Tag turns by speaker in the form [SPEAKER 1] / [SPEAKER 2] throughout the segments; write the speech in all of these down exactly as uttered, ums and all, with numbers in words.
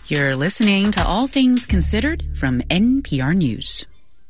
[SPEAKER 1] You're listening to All Things Considered from N P R News.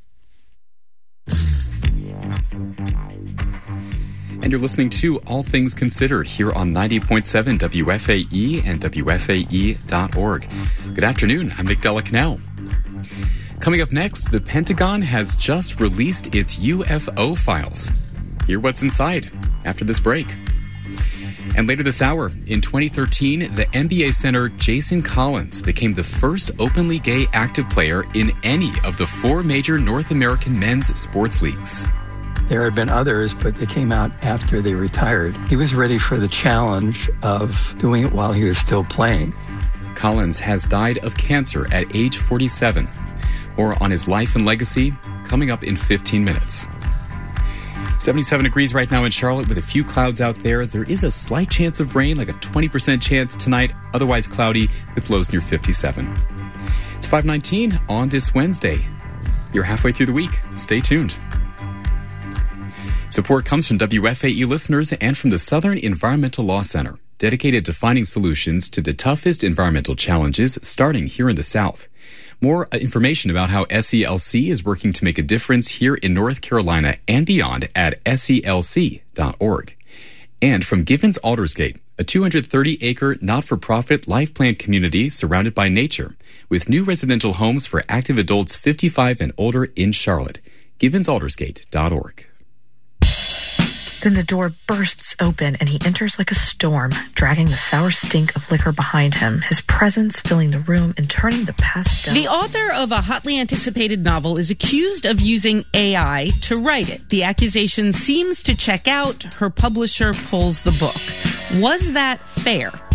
[SPEAKER 2] And you're listening to All Things Considered here on ninety point seven W F A E and W F A E dot org. Good afternoon. I'm Nick Della Canal. Coming up next, the Pentagon has just released its U F O files. Hear what's inside after this break. And later this hour, in twenty thirteen, the N B A center Jason Collins became the first openly gay active player in any of the four major North American men's sports leagues.
[SPEAKER 3] There had been others, but they came out after they retired. He was ready for the challenge of doing it while he was still playing.
[SPEAKER 2] Collins has died of cancer at age forty-seven. More on his life and legacy coming up in fifteen minutes. seventy-seven degrees right now in Charlotte with a few clouds out there. There is a slight chance of rain, like a twenty percent chance tonight, otherwise cloudy with lows near fifty-seven. It's five nineteen on this Wednesday. You're halfway through the week. Stay tuned. Support comes from W F A E listeners and from the Southern Environmental Law Center, dedicated to finding solutions to the toughest environmental challenges starting here in the South. More information about how S E L C is working to make a difference here in North Carolina and beyond at S E L C dot org. And from Givens Aldersgate, a two hundred thirty acre not-for-profit life plan community surrounded by nature, with new residential homes for active adults fifty-five and older in Charlotte. Givens Aldersgate dot org.
[SPEAKER 4] Then the door bursts open and he enters like a storm, dragging the sour stink of liquor behind him, his presence filling the room and turning the pastel.
[SPEAKER 5] The author of a hotly anticipated novel is accused of using A I to write it. The accusation seems to check out. Her publisher pulls the book. Was that fair?